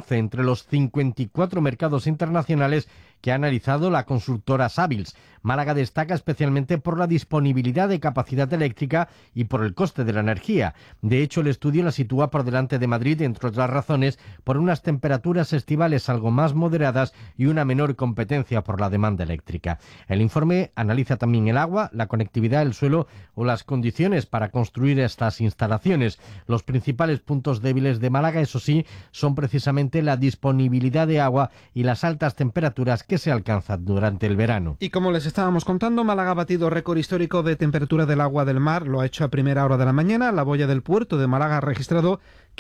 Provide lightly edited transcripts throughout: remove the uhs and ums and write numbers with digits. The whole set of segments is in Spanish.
11 entre los 54 mercados internacionales que ha analizado la consultora Savills. Málaga destaca especialmente por la disponibilidad de capacidad eléctrica y por el coste de la energía. De hecho, el estudio la sitúa por delante de Madrid, entre otras razones, por unas temperaturas estivales algo más moderadas y una menor competencia por la demanda eléctrica. El informe analiza también el agua, la conectividad, el suelo o las condiciones para construir estas instalaciones. Los principales puntos débiles de Málaga, eso sí, son precisamente la disponibilidad de agua y las altas temperaturas que se alcanzan durante el verano. Y como les estábamos contando, Málaga ha batido récord histórico de temperatura del agua del mar. Lo ha hecho a primera hora de la mañana. La boya del puerto de Málaga ha registrado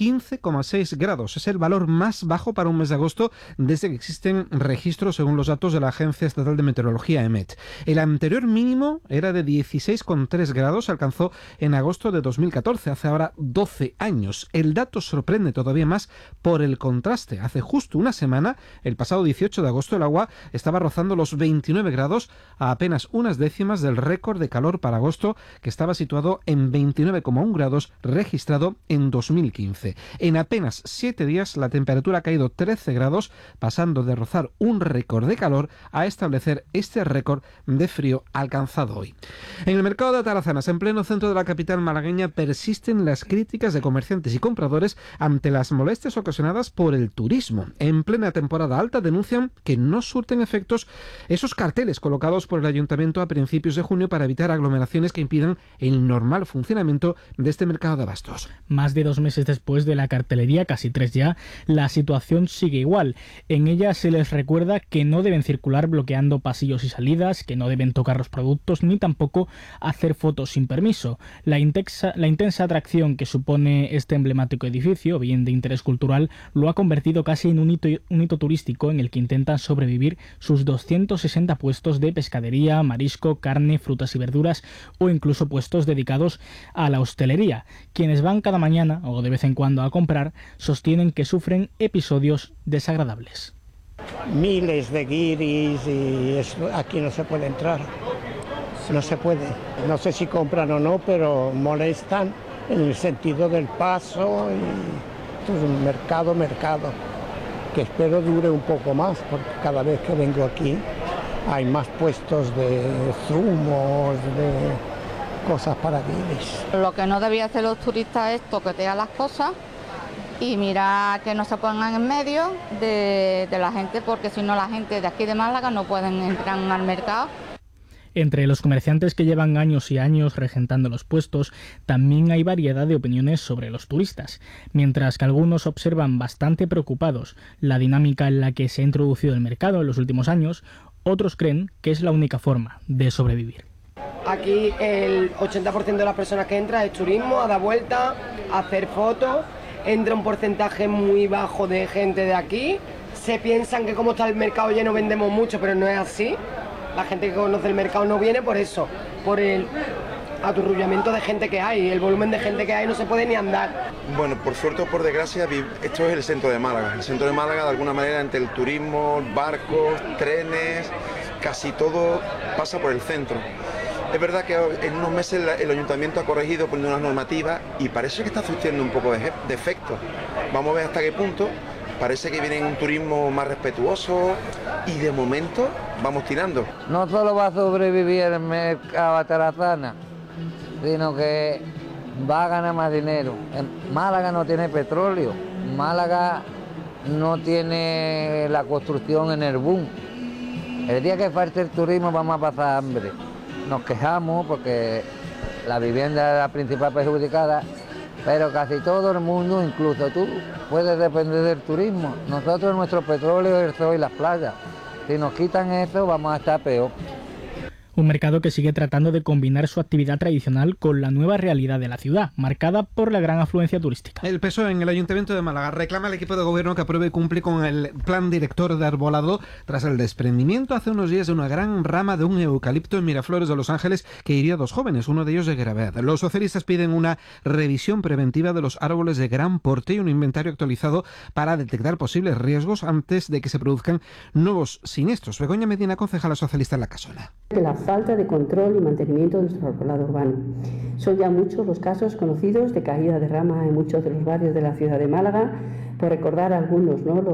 15,6 grados. Es el valor más bajo para un mes de agosto desde que existen registros, según los datos de la Agencia Estatal de Meteorología, EMET. El anterior mínimo era de 16,3 grados, se alcanzó en agosto de 2014, hace ahora 12 años. El dato sorprende todavía más por el contraste. Hace justo una semana, el pasado 18 de agosto, el agua estaba rozando los 29 grados, a apenas unas décimas del récord de calor para agosto, que estaba situado en 29,1 grados, registrado en 2015. En apenas 7 días la temperatura ha caído 13 grados, pasando de rozar un récord de calor a establecer este récord de frío alcanzado hoy. En el mercado de Atarazanas, en pleno centro de la capital malagueña, persisten las críticas de comerciantes y compradores ante las molestias ocasionadas por el turismo. En plena temporada alta denuncian que no surten efectos esos carteles colocados por el ayuntamiento a principios de junio para evitar aglomeraciones que impidan el normal funcionamiento de este mercado de abastos. Más de 2 meses después de la cartelería, casi 3 ya, la situación sigue igual. En ella se les recuerda que no deben circular bloqueando pasillos y salidas, que no deben tocar los productos ni tampoco hacer fotos sin permiso. La intensa atracción que supone este emblemático edificio, bien de interés cultural, lo ha convertido casi en un hito turístico en el que intentan sobrevivir sus 260 puestos de pescadería, marisco, carne, frutas y verduras o incluso puestos dedicados a la hostelería. Quienes van cada mañana o de vez en cuando a comprar sostienen que sufren episodios desagradables. Miles de guiris y aquí no se puede entrar, no se puede. No sé si compran o no, pero molestan en el sentido del paso y es un mercado que espero dure un poco más, porque cada vez que vengo aquí hay más puestos de zumos, de cosas para guiris. Lo que no debía hacer los turistas es toquetear las cosas y mirar que no se pongan en medio de la gente, porque si no la gente de aquí de Málaga no pueden entrar al mercado. Entre los comerciantes que llevan años y años regentando los puestos, también hay variedad de opiniones sobre los turistas. Mientras que algunos observan bastante preocupados la dinámica en la que se ha introducido el mercado en los últimos años, otros creen que es la única forma de sobrevivir. Aquí el 80% de las personas que entra es turismo, a dar vuelta, a hacer fotos, entra un porcentaje muy bajo de gente de aquí. Se piensan que como está el mercado lleno vendemos mucho, pero no es así. La gente que conoce el mercado no viene por eso, por el aturrullamiento de gente que hay, el volumen de gente que hay, no se puede ni andar. Bueno, por suerte o por desgracia, esto es el centro de Málaga. El centro de Málaga, de alguna manera, entre el turismo, barcos, trenes, casi todo pasa por el centro. Es verdad que en unos meses el ayuntamiento ha corregido poniendo unas normativas y parece que está surtiendo un poco de efecto. Vamos a ver hasta qué punto. Parece que viene un turismo más respetuoso y de momento vamos tirando. No solo va a sobrevivir el mercado Atarazana, sino que va a ganar más dinero. Málaga no tiene petróleo, Málaga no tiene la construcción en el boom. El día que falte el turismo vamos a pasar hambre. Nos quejamos porque la vivienda es la principal perjudicada, pero casi todo el mundo, incluso tú, puedes depender del turismo. Nosotros, nuestro petróleo es el sol y las playas. Si nos quitan eso, vamos a estar peor. Un mercado que sigue tratando de combinar su actividad tradicional con la nueva realidad de la ciudad, marcada por la gran afluencia turística. El PSOE en el Ayuntamiento de Málaga reclama al equipo de gobierno que apruebe y cumple con el plan director de arbolado tras el desprendimiento hace unos días de una gran rama de un eucalipto en Miraflores de Los Ángeles que hirió a 2 jóvenes, uno de ellos de gravedad. Los socialistas piden una revisión preventiva de los árboles de gran porte y un inventario actualizado para detectar posibles riesgos antes de que se produzcan nuevos siniestros. Begoña Medina, concejala socialista en La Casona. La falta de control y mantenimiento de nuestro arbolado urbano. Son ya muchos los casos conocidos de caída de rama en muchos de los barrios de la ciudad de Málaga, por recordar algunos, ¿no?